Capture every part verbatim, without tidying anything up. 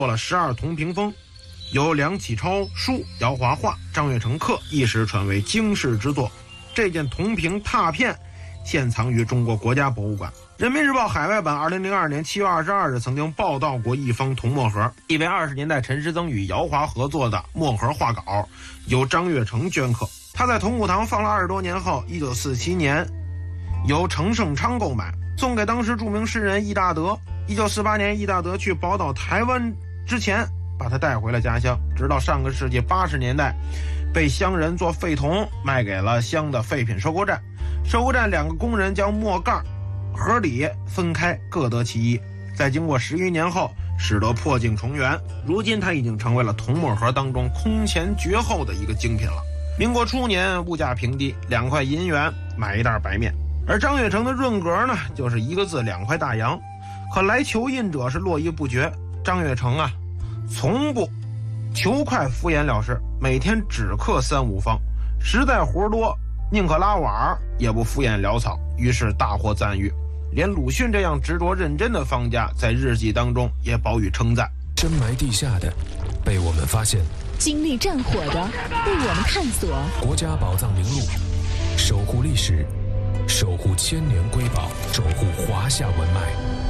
做了十二铜屏风，由梁启超书，姚华画，张悦成刻，一时传为惊世之作。这件铜屏拓片现藏于中国国家博物馆。人民日报海外版二零零二年七月二十二日曾经报道过一方铜墨盒，意为二十年代陈师曾与姚华合作的墨盒画稿，由张悦成镌刻。他在铜鼓堂放了二十多年后，一九四七年由程圣昌购买，送给当时著名诗人易大德。一九四八年，易大德去宝岛台湾之前，把他带回了家乡，直到上个世纪八十年代，被乡人做废铜卖给了乡的废品收购站。收购站两个工人将墨盖盒里分开，各得其一。在经过十余年后，使得破镜重圆，如今它已经成为了铜墨盒当中空前绝后的一个精品了。民国初年，物价平低，两块银元买一袋白面。而张悦成的润格呢，就是一个字，两块大洋。可来求印者是络绎不绝，张悦成啊，从不求快敷衍了事，每天只刻三五方，实在活多，宁可拉碗也不敷衍潦草，于是大获赞誉。连鲁迅这样执着认真的方家，在日记当中也饱予称赞。 深埋地下的被我们发现， 经历战火的被我们探索。 国家宝藏名录，守护历史，守护千年瑰宝，守护华夏文脉。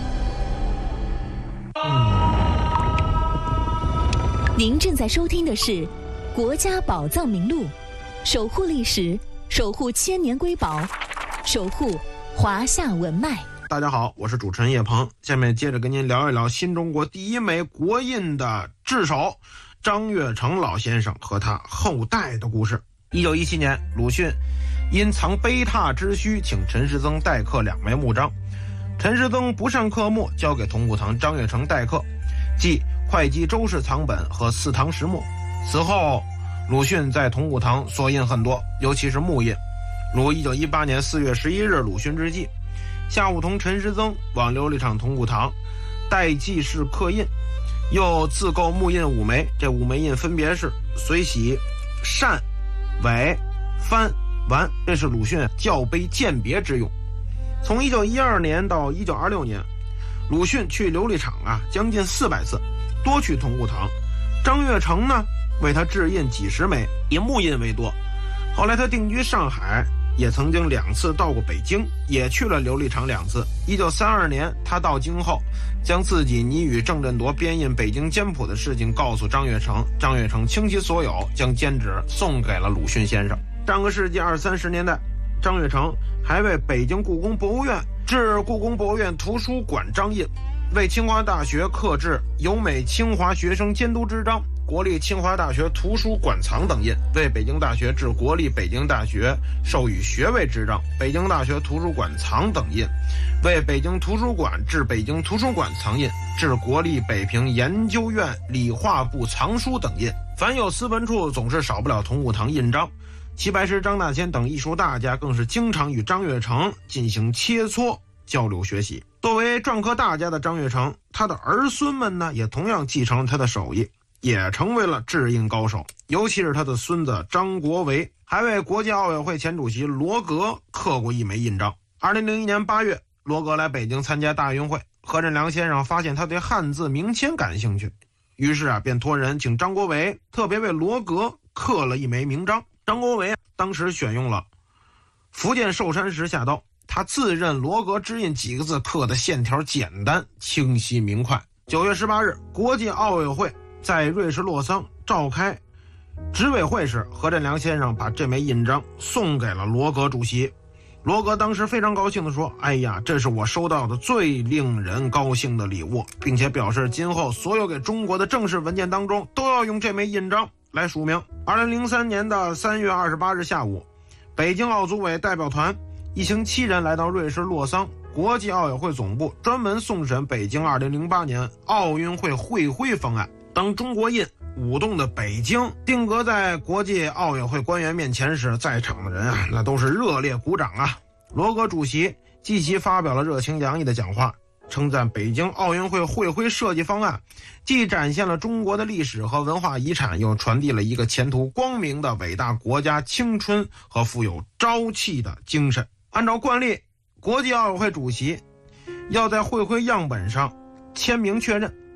您正在收听的是《国家宝藏名录》，守护历史，守护千年瑰宝，守护华夏文脉。 大家好，我是主持人叶鹏，下面接着跟您聊一聊新中国第一枚国印的制手张悦成老先生和他后代的故事。一九一七年，鲁迅因藏碑拓之需，请陈师曾代刻两枚木章。陈师曾不善刻墨，交给铜鼓堂张悦成代刻，即会稽周氏藏本和四堂石墨。此后，鲁迅在铜鼓堂所印很多，尤其是木印，如一九一八年四月十一日鲁迅日记，下午同陈师曾往琉璃厂铜鼓堂代记式刻印，又自购木印五枚，这五枚印分别是随喜、善、伪、藩、完，这是鲁迅校碑鉴别之用。从一九一二年到一九二六年，鲁迅去琉璃厂啊将近四百次，多去铜鼓堂。张悦成呢为他制印几十枚，以木印为多。后来他定居上海，也曾经两次到过北京，也去了琉璃厂两次。一九三二年他到京后，将自己拟与郑振铎编印北京简谱的事情告诉张悦成，张悦成倾其所有，将笺纸送给了鲁迅先生。上个世纪二三十年代，张悦成还为北京故宫博物院至故宫博物院图书馆章印，为清华大学刻制由美清华学生监督之章、国立清华大学图书馆藏等印，为北京大学至国立北京大学授予学位之章、北京大学图书馆藏等印，为北京图书馆至北京图书馆藏印，至国立北平研究院理化部藏书等印。凡有私文处，总是少不了铜鼓堂印章。齐白石、张大千等艺术大家更是经常与张悦成进行切磋交流学习。作为篆刻大家的张悦成，他的儿孙们呢也同样继承了他的手艺，也成为了制印高手。尤其是他的孙子张国维，还为国际奥委会前主席罗格刻过一枚印章。二零零一年八月，罗格来北京参加大运会，何振良先生发现他对汉字名签感兴趣，于是啊便托人请张国维特别为罗格刻了一枚名章。张国维当时选用了福建寿山石下刀，他自认罗格之印几个字刻的线条简单清晰明快。九月十八日，国际奥委会在瑞士洛桑召开执委会时，何振良先生把这枚印章送给了罗格主席。罗格当时非常高兴地说，哎呀，这是我收到的最令人高兴的礼物，并且表示今后所有给中国的正式文件当中都要用这枚印章来署名。二零零三年的三月二十八日下午，北京奥组委代表团一行七人来到瑞士洛桑国际奥委会总部，专门送审北京二零零八年奥运会会徽方案。当中国印舞动的北京定格在国际奥委会官员面前时，在场的人啊，那都是热烈鼓掌啊。罗格主席即其发表了热情洋溢的讲话，称赞北京奥运会会徽设计方案既展现了中国的历史和文化遗产，又传递了一个前途光明的伟大国家青春和富有朝气的精神。按照惯例，国际奥委会主席要在会徽样本上签名确认，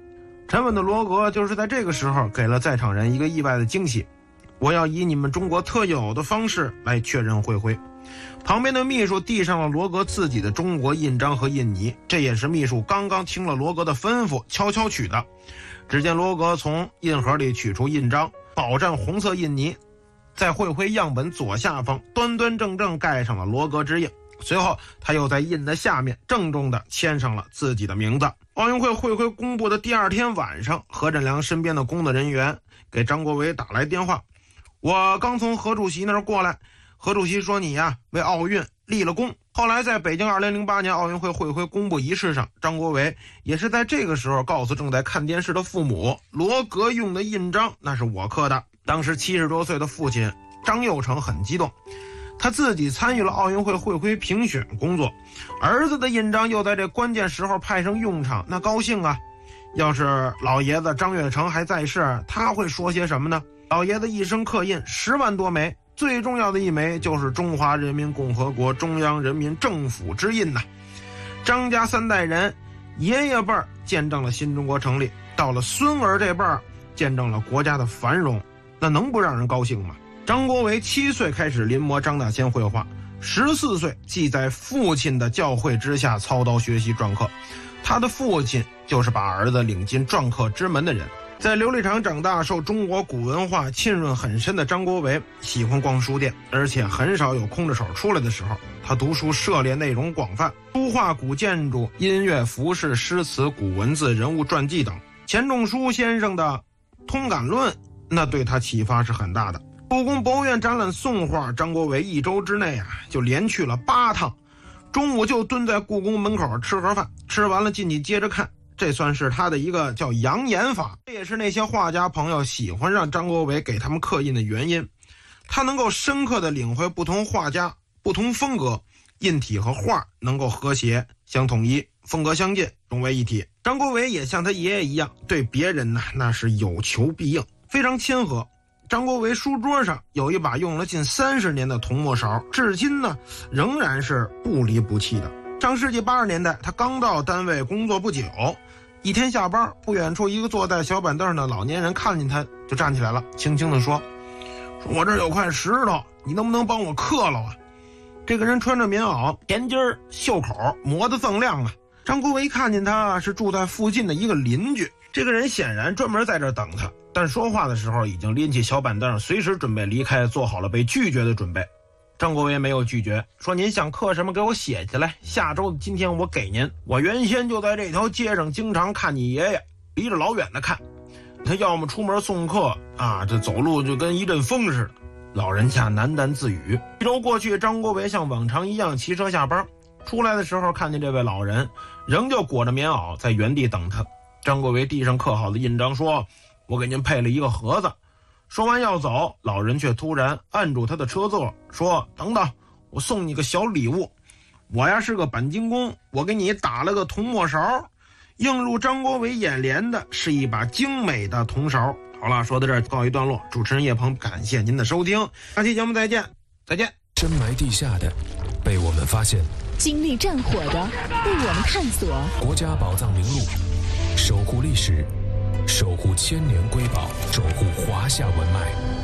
沉稳的罗格就是在这个时候给了在场人一个意外的惊喜：我要以你们中国特有的方式来确认会徽。旁边的秘书递上了罗格自己的中国印章和印泥，这也是秘书刚刚听了罗格的吩咐悄悄取的。只见罗格从印盒里取出印章，饱蘸红色印泥，在会徽样本左下方端端正正盖上了罗格之印，随后他又在印的下面郑重地签上了自己的名字。奥运会会徽公布的第二天晚上，何振良身边的工作人员给张国维打来电话：我刚从何主席那儿过来，何主席说你呀为奥运立了功。后来在北京二零零八年奥运会会徽公布仪式上，张国维也是在这个时候告诉正在看电视的父母，罗格用的印章那是我刻的。当时七十多岁的父亲张佑成很激动，他自己参与了奥运会会徽评选工作，儿子的印章又在这关键时候派上用场，那高兴啊。要是老爷子张悦成还在世，他会说些什么呢？老爷子一生刻印十万多枚，最重要的一枚就是中华人民共和国中央人民政府之印呐。张家三代人，爷爷辈儿见证了新中国成立，到了孙儿这辈儿见证了国家的繁荣，那能不让人高兴吗？张国维七岁开始临摹张大千绘画，十四岁即在父亲的教诲之下操刀学习篆刻。他的父亲就是把儿子领进篆刻之门的人。在琉璃厂长大，受中国古文化浸润很深的张国维喜欢逛书店，而且很少有空着手出来的时候。他读书涉猎内容广泛，书画、古建筑、音乐、服饰、诗词、古文字、人物传记等。钱钟书先生的《通感论》那对他启发是很大的。故宫博物院展览宋画，张国维一周之内啊就连去了八趟，中午就蹲在故宫门口吃盒饭，吃完了进去接着看。这算是他的一个叫养眼法，这也是那些画家朋友喜欢让张国维给他们刻印的原因。他能够深刻地领会不同画家不同风格，印体和画能够和谐相统一，风格相近，融为一体。张国维也像他爷爷一样，对别人呢那是有求必应，非常亲和。张国维书桌上有一把用了近三十年的铜墨勺，至今呢仍然是不离不弃的。上世纪八十年代，他刚到单位工作不久，一天下班，不远处一个坐在小板凳上的老年人看见他就站起来了，轻轻地说：说我这有块石头，你能不能帮我刻了啊？这个人穿着棉袄，前襟袖口磨得锃亮啊。张国维看见他是住在附近的一个邻居，这个人显然专门在这等他，但说话的时候已经拎起小板凳，随时准备离开，做好了被拒绝的准备。张国维没有拒绝，说您想刻什么给我写起来，下周的今天我给您。我原先就在这条街上经常看你爷爷，离着老远的看，他要么出门送客啊，这走路就跟一阵风似的。老人家喃喃自语。一周过去，张国维像往常一样骑车下班，出来的时候看见这位老人仍旧裹着棉袄在原地等他。张国维递上刻好的印章，说：我给您配了一个盒子。说完要走，老人却突然按住他的车座，说：等等，我送你个小礼物。我呀是个钣金工，我给你打了个铜墨勺。映入张国维眼帘的是一把精美的铜勺。好了，说到这儿告一段落。主持人叶鹏，感谢您的收听，下期节目再见，再见。 深埋地下的被我们发现， 经历战火的被我们探索。 国家宝藏名录，守护历史，守护千年瑰宝，守护华夏文脉。